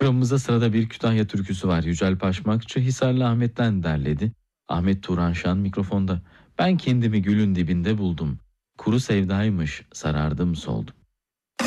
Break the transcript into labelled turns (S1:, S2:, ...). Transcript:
S1: Programımızda sırada bir Kütahya türküsü var. Yücel Paşmakçı Hisarlı Ahmet'ten derledi. Ahmet Turanşan mikrofonda. Ben kendimi gülün dibinde buldum. Kuru sevdaymış, sarardım soldum.